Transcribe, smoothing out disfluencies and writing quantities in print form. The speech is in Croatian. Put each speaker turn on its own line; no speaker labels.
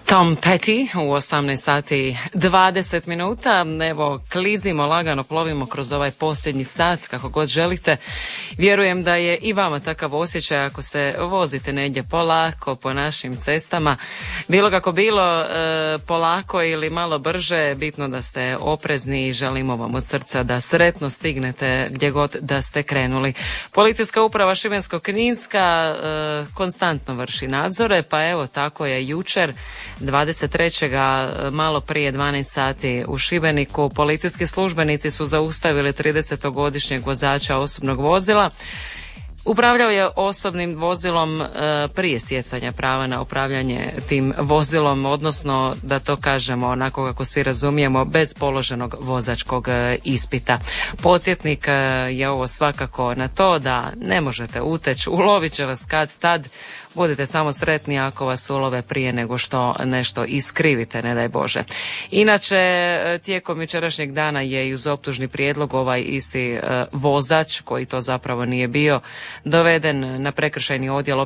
Tom Petty u 18 sati 20 minuta. Evo, klizimo, lagano plovimo kroz ovaj posljednji sat, kako god želite. Vjerujem da je i vama takav osjećaj ako se vozite negdje polako po našim cestama. Bilo kako bilo, polako ili malo brže, bitno da ste oprezni i želimo vam od srca da sretno stignete gdje god da ste krenuli. Policijska uprava Šibensko-kninska konstantno vrši nadzore, pa evo tako je jučer 23. malo prije 12 sati u Šibeniku policijski službenici su zaustavili 30-godišnjeg vozača osobnog vozila. Upravljao je osobnim vozilom prije stjecanja prava na upravljanje tim vozilom, odnosno da to kažemo onako kako svi razumijemo, bez položenog vozačkog ispita. Podsjetnik je ovo svakako na to da ne možete uteći, ulovit će vas kad tad. Budite samo sretni ako vas ulove prije nego što nešto iskrivite, ne daj Bože. Inače, tijekom jučerašnjeg dana je i uz optužni prijedlog ovaj isti vozač, koji to zapravo nije bio, doveden na prekršajni odjel